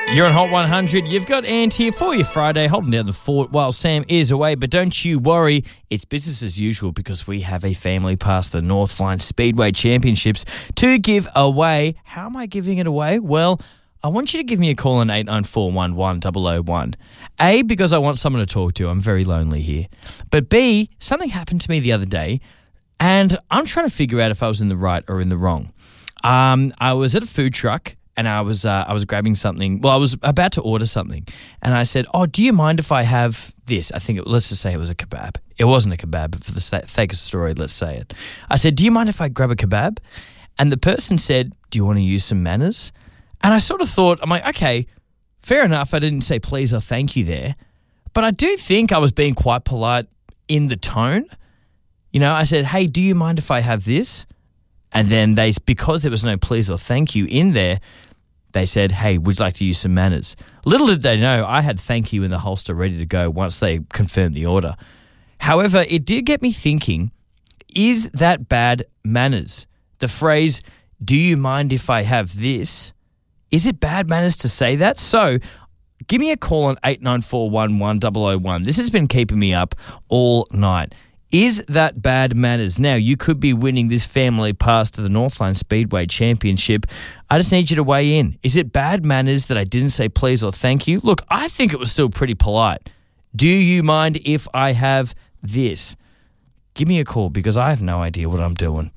You're on Hot 100. You've got Ant here for your Friday, holding down the fort while Sam is away. But don't you worry, it's business as usual because we have a family pass, the Northline Speedway Championships, to give away. How am I giving it away? Well, I want you to give me a call on 89411001. A, because I want someone to talk to. I'm very lonely here. But B, something happened to me the other day, and I'm trying to figure out if I was in the right or in the wrong. I was at a food truck. And I was grabbing something. Well, I was about to order something, and I said, "Oh, do you mind if I have this?" Let's just say it was a kebab. It wasn't a kebab, but for the sake of the story, let's say it. I said, "Do you mind if I grab a kebab?" And the person said, "Do you want to use some manners?" And I sort of thought, I'm like, okay, fair enough. I didn't say please or thank you there, but I do think I was being quite polite in the tone. You know, I said, "Hey, do you mind if I have this?" And then because there was no please or thank you in there, they said, "Hey, would you like to use some manners?" Little did they know, I had thank you in the holster ready to go once they confirmed the order. However, it did get me thinking, is that bad manners? The phrase, "Do you mind if I have this?" Is it bad manners to say that? So give me a call on 89411001. This has been keeping me up all night. Is that bad manners? Now, you could be winning this family pass to the Northline Speedway Championship. I just need you to weigh in. Is it bad manners that I didn't say please or thank you? Look, I think it was still pretty polite. Do you mind if I have this? Give me a call because I have no idea what I'm doing.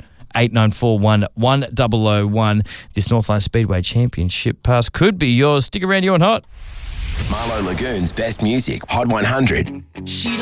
89411001. This Northline Speedway Championship pass could be yours. Stick around, you're on Hot. Marlo Lagoon's best music, Hot 100.